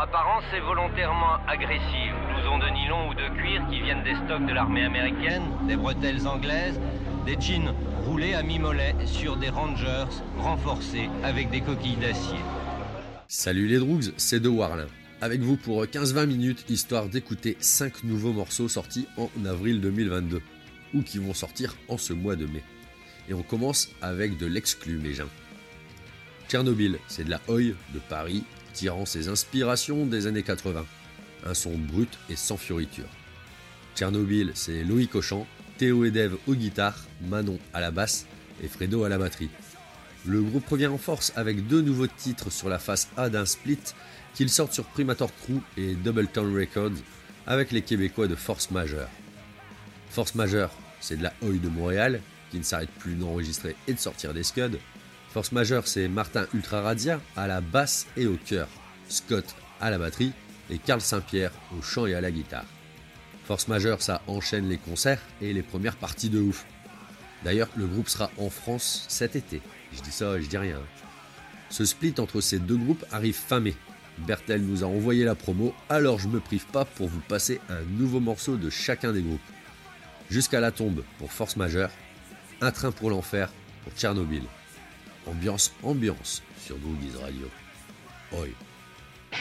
apparence est volontairement agressive. Blousons de nylon ou de cuir qui viennent des stocks de l'armée américaine, des bretelles anglaises, des jeans roulés à mi-mollet sur des Rangers renforcés avec des coquilles d'acier. Salut les Droogs, c'est De Warlin. Avec vous pour 15-20 minutes, histoire d'écouter 5 nouveaux morceaux sortis en avril 2022, ou qui vont sortir en ce mois de mai. Et on commence avec de l'exclu Mégin. Tchernobyl, c'est de la Oi de Paris, tirant ses inspirations des années 80. Un son brut et sans fioriture. Tchernobyl, c'est Loïc au chant, Théo et Dave aux guitares, Manon à la basse et Fredo à la batterie. Le groupe revient en force avec 2 nouveaux titres sur la face A d'un split qu'ils sortent sur Primator Crew et Double Tone Records avec les Québécois de Force Majeure. Force Majeure, c'est de la Oi de Montréal qui ne s'arrête plus d'enregistrer et de sortir des scuds. Force Majeure, c'est Martin Ultraradia à la basse et au chœur, Scott à la batterie et Carl Saint-Pierre au chant et à la guitare. Force Majeure, ça enchaîne les concerts et les premières parties de ouf. D'ailleurs, le groupe sera en France cet été. Je dis ça, je dis rien. Ce split entre ces 2 groupes arrive fin mai. Bertel nous a envoyé la promo, alors je me prive pas pour vous passer un nouveau morceau de chacun des groupes. Jusqu'à la tombe pour Force Majeure, Un train pour l'enfer pour Tchernobyl. Ambiance sur Droogies Radio. Oi.